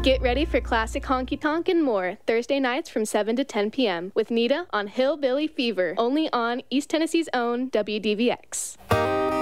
Get ready for classic honky tonk and more Thursday nights from 7 to 10 p.m. with Nita on Hillbilly Fever, only on East Tennessee's own WDVX.